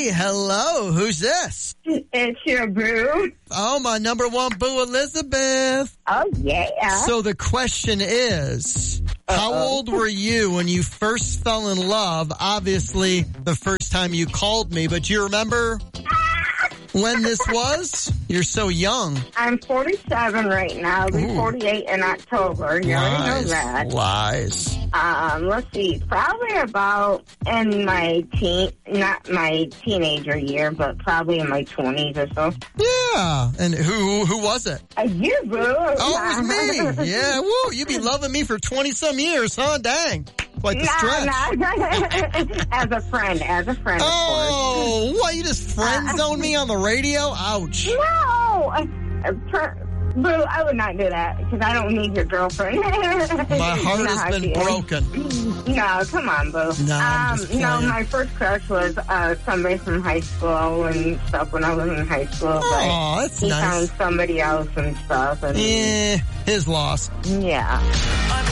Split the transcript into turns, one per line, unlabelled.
Hey, hello. Who's this?
It's your boo.
Oh, my number one boo, Elizabeth.
Oh, yeah.
So the question is, how old were you when you first fell in love? Obviously, the first time you called me, but do you remember when this was? You're so young.
I'm 47 right now. I'll be 48 in October. You already know that.
Lies.
Let's see. Probably about in my not my teenager year, but probably in my 20s or so.
Yeah. And who was it?
You, boo.
Oh, it was me. Yeah. Woo. You be loving me for 20-some years, huh? Dang. Quite the stretch.
No. As a friend, of course.
Oh, what? You just friend zone me on the radio? Ouch.
No. Boo, I would not do that because I don't need your girlfriend.
My heart has been broken.
No, come on, boo.
No,
my first crush was somebody from high school and stuff when I was in high school.
Oh, that's
he
nice.
found somebody else and stuff. And
his loss.
Yeah.